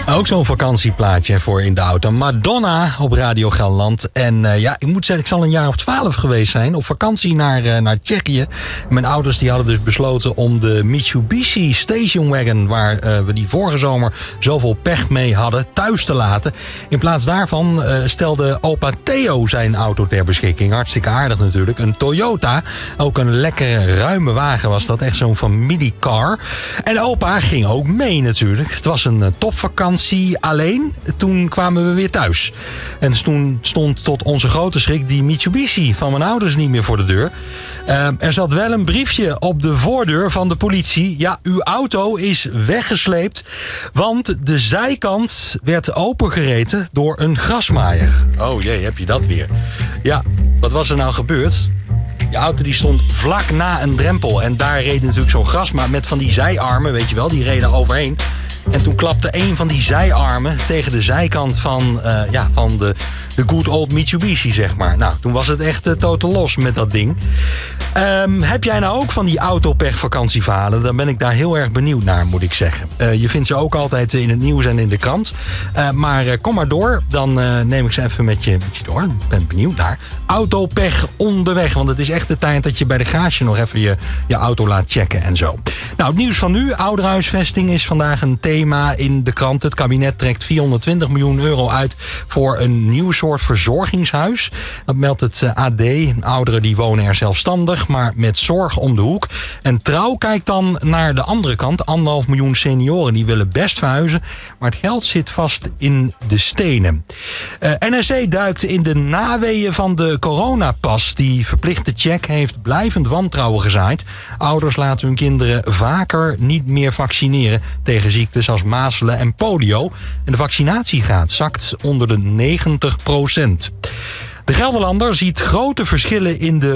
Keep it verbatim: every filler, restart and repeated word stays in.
Ook zo'n vakantieplaatje voor in de auto. Madonna op Radio Gelderland. En uh, ja, ik moet zeggen, ik zal een jaar of twaalf geweest zijn. Op vakantie naar, uh, naar Tsjechië. Mijn ouders die hadden dus besloten om de Mitsubishi Station Wagon, waar uh, we die vorige zomer zoveel pech mee hadden, thuis te laten. In plaats daarvan uh, stelde opa Theo zijn auto ter beschikking. Hartstikke aardig natuurlijk. Een Toyota. Ook een lekkere ruime wagen was dat. Echt zo'n familiecar. En opa ging ook mee natuurlijk. Het was een uh, topvakantie. Alleen, toen kwamen we weer thuis. En toen stond tot onze grote schrik die Mitsubishi van mijn ouders niet meer voor de deur. Uh, er zat wel een briefje op de voordeur van de politie. Ja, uw auto is weggesleept, want de zijkant werd opengereten door een grasmaaier. Oh jee, heb je dat weer. Ja, wat was er nou gebeurd? Je auto die stond vlak na een drempel. En daar reed natuurlijk zo'n grasmaaier met van die zijarmen, weet je wel, die reden overheen. En toen klapte een van die zijarmen tegen de zijkant van, uh, ja, van de, de good old Mitsubishi, zeg maar. Nou, toen was het echt uh, totaal los met dat ding. Um, heb jij nou ook van die autopech-vakantieverhalen? Dan ben ik daar heel erg benieuwd naar, moet ik zeggen. Uh, je vindt ze ook altijd in het nieuws en in de krant. Uh, maar uh, kom maar door, dan uh, neem ik ze even met je, met je door. Ik ben benieuwd naar autopech onderweg. Want het is echt de tijd dat je bij de garage nog even je, je auto laat checken en zo. Nou, het nieuws van nu. Ouderhuisvesting is vandaag een thema in de krant. Het kabinet trekt vierhonderdtwintig miljoen euro uit voor een nieuw soort verzorgingshuis. Dat meldt het A D. Ouderen die wonen er zelfstandig, maar met zorg om de hoek. En Trouw kijkt dan naar de andere kant. Anderhalf miljoen senioren die willen best verhuizen, maar het geld zit vast in de stenen. Uh, N R C duikt in de naweeën van de coronapas. Die verplichte check heeft blijvend wantrouwen gezaaid. Ouders laten hun kinderen vaker niet meer vaccineren tegen ziektes als mazelen en polio. En de vaccinatiegraad zakt onder de negentig procent. De Gelderlander ziet grote verschillen in de